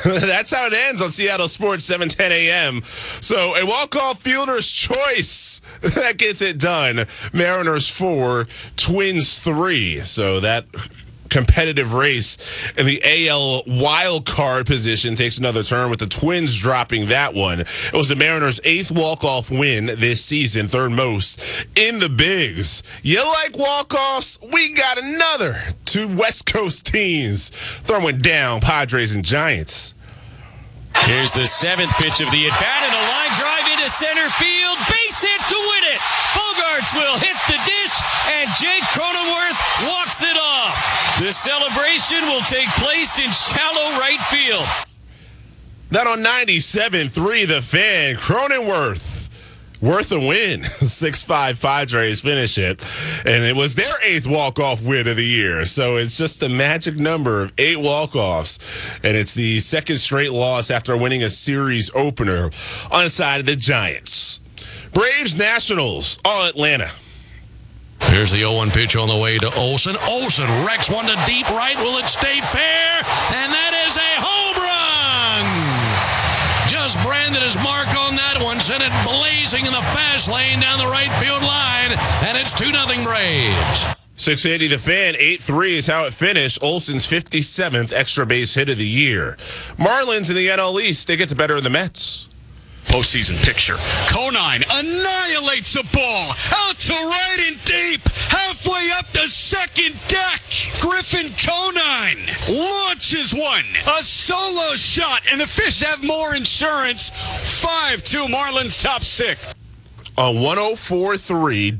That's how it ends on Seattle Sports, 7:10 a.m. So a walk-off fielder's choice. That gets it done. Mariners 4, Twins 3. So that competitive race in the AL wild card position takes another turn with the Twins dropping that one. It was the Mariners' 8th walk-off win this season, third most in the bigs. You like walk-offs? We got another. Two West Coast teams throwing down Padres and Giants. Here's the 7th pitch of the at-bat and a line drive into center field. Base hit to win it. Bogarts will hit the dish, and Jake Cronenworth walks it off. The celebration will take place in shallow right field. That on 97.3 The Fan, Cronenworth. Worth a win. 6-5 Padres finish it. And it was their 8th walk-off win of the year. So it's just the magic number of 8 walk-offs. And it's the second straight loss after winning a series opener on the side of the Giants. Braves Nationals, all Atlanta. Here's the 0-1 pitch on the way to Olsen. Olsen wrecks one to deep right. Will it stay fair? And that is a home run! Just branded his mark on that one, sent it blazing in the fast lane down the right field line, and it's 2-0 Braves. 680 The Fan, 8-3 is how it finished. Olsen's 57th extra base hit of the year. Marlins in the NL East, they get the better of the Mets. Postseason picture. Conine annihilates a ball out to right and deep, halfway up the second deck. Griffin Conine launches one, a solo shot, and the Fish have more insurance. 5-2 Marlins top 6. On 104.3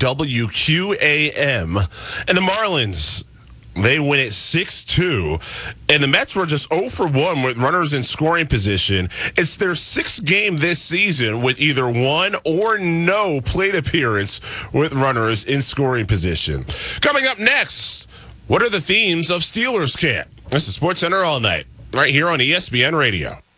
WQAM, and the Marlins, they win it 6-2, and the Mets were just 0 for 1 with runners in scoring position. It's their 6th game this season with either one or no plate appearance with runners in scoring position. Coming up next, what are the themes of Steelers camp? This is SportsCenter All Night, right here on ESPN Radio.